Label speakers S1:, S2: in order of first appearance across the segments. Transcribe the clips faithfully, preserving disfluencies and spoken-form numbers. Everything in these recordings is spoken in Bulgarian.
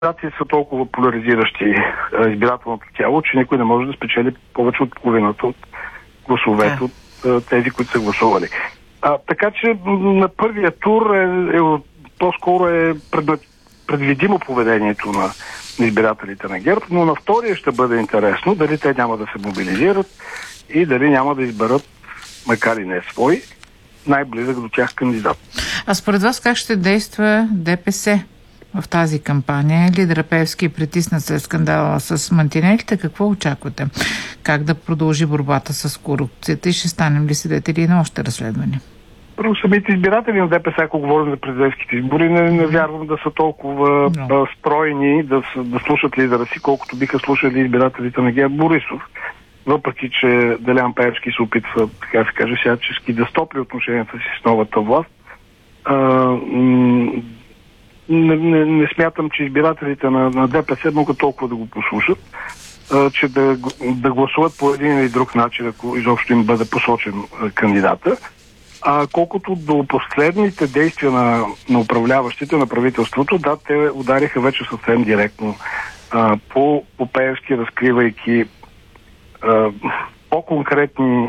S1: Демократи са толкова поляризиращи избирателното тяло, че никой не може да спечели повече от половината от гласовете yeah. от тези, които са гласували. А, така че на първия тур е, е, по-скоро е пред, предвидимо поведението на, на избирателите на ГЕРБ, но на втория ще бъде интересно дали те няма да се мобилизират и дали няма да изберат, макар и не свой, най-близък до тях кандидат.
S2: А според вас как ще действа ДПС в тази кампания? Лидер Пеевски притисна след скандала с мантинелите. Какво очаквате? Как да продължи борбата с корупцията и ще станем ли свидетели на още разследвания?
S1: Първо, самите избиратели на ДПС, ако говорим за президентските избори, не, не вярвам да са толкова no. стройни да, да слушат лидера си, колкото биха слушали избирателите на ГЕРБ Борисов. Въпреки че Делян Пеевски се опитва, така да се каже, всячески да стопли отношенията си с новата власт, а, м- не, не, не смятам, че избирателите на, на ДПС могат толкова да го послушат, а, че да, да гласуват по един или друг начин, ако изобщо им бъде посочен а, кандидата. А колкото до последните действия на, на управляващите, на правителството, да, те удариха вече съвсем директно а, по, по Пеевски, разкривайки а, по-конкретни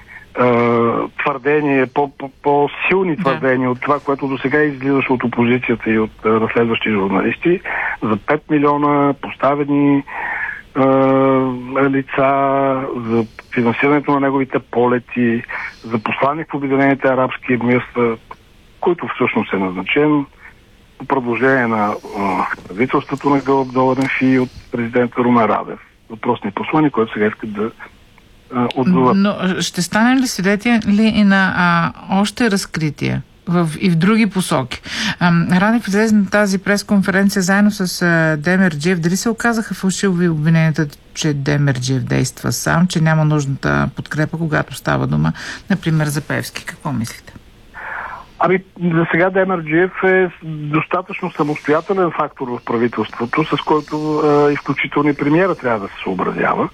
S1: а, твърдения, по, по, по-силни твърдения от това, което до сега излизаше от опозицията и от а, разследващи журналисти, за пет милиона поставени а, лица, за финансирането на неговите полети, за посланик в Обединените арабски емирства, който всъщност е назначен по продължение на правителството на Гълъб Доларев и от президента Румен Радев. Въпросният посланик, който сега иска да отговаря.
S2: Но ще стане ли свидетели и на а, още разкрития в, и в други посоки? А, Радев излезе на тази пресконференция заедно с а, Демерджиев. Дали се оказаха фалшиви обвиненията, че Демерджиев действа сам, че няма нужната подкрепа, когато става дума, например, за Пеевски? Какво мислите?
S1: Ами, за сега Демерджиев е достатъчно самостоятелен фактор в правителството, с който а, изключително и премиера трябва да се съобразява.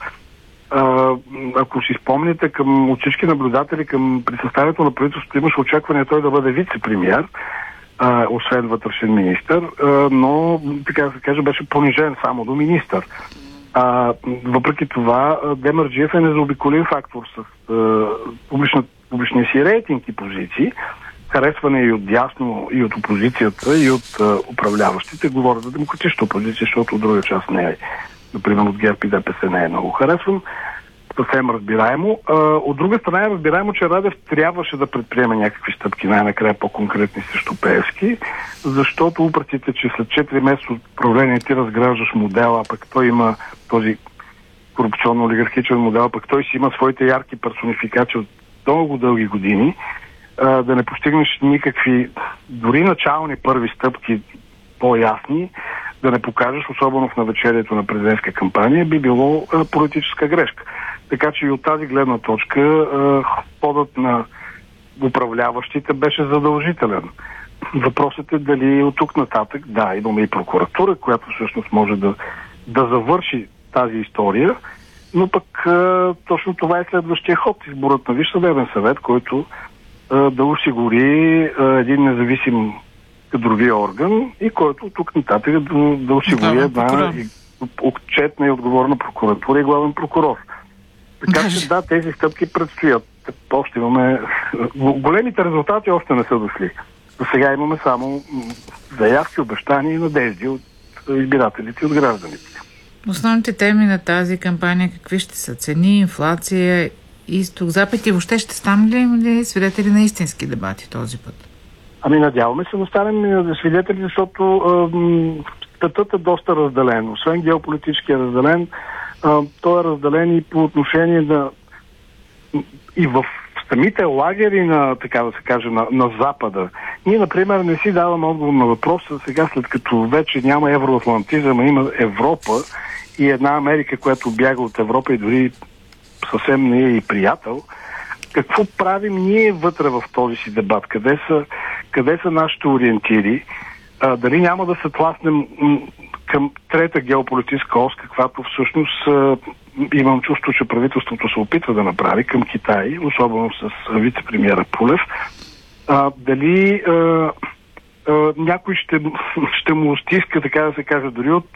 S1: А, ако си спомните, към от всички наблюдатели към при съставянето на правителството имаше очакване той да бъде вице-премиер, а, освен вътрешен министър, а, но, така да се каже, беше понижен само до министър. А, въпреки това, Демерджиев е незаобиколим фактор с а, публична, публичния си рейтинг и позиции, харесване и от дясно, и от опозицията, и от а, управляващите. Говоря за демократична опозиция, защото от друга част не е. Например, от ГЕРБ и ДПС не е много харесван. Съвсем разбираемо. А, от друга страна е разбираемо, че Радев трябваше да предприеме някакви стъпки, най-накрая по-конкретни срещу Пеевски, защото упреците, че след четири месеца от управление ти разграждаш модела, пък той има този корупционно-олигархичен модел, пък той си има своите ярки персонификации от много дълги години, а, да не постигнеш никакви, дори начални първи стъпки по-ясни, да не покажеш, особено в навечерието на президентска кампания, би било а, политическа грешка. Така че и от тази гледна точка а, ходът на управляващите беше задължителен. Въпросът е дали от тук нататък, да, имаме и прокуратура, която всъщност може да, да завърши тази история, но пък а, точно това е следващия ход. Изборът на Висш съдебен съвет, който а, да осигури а, един независим кадрови орган и който тук нататък да, да осигури една отчетна и отговорна прокуратура и главен прокурор. Така Даже... че да, тези стъпки предстоят. Още имаме... Големите резултати още не са дошли. За сега имаме само заявки, обещания и надежди от избирателите и от гражданите.
S2: Основните теми на тази кампания какви ще са? Цени, инфлация, изток, запад и въобще ще станем ли свидетели на истински дебати този път?
S1: Ами надяваме се да станем свидетели, защото светът е доста разделен. Освен геополитически е разделен, а, той е разделен и по отношение на и в самите лагери на, така да се каже, на, на Запада. Ние, например, не си даваме отговор на въпроса сега, след като вече няма евроатлантизъм, а има Европа и една Америка, която бяга от Европа и дори съвсем не е и приятел. Какво правим ние вътре в този си дебат? Къде са, къде са нашите ориентири? А, дали няма да се тласнем м- към трета геополитическа ос, каквато всъщност а, имам чувство, че правителството се опитва да направи към Китай, особено с вице-премиера Пулев. А, дали а, а, някой ще, ще му стиска, така да се каже, дори от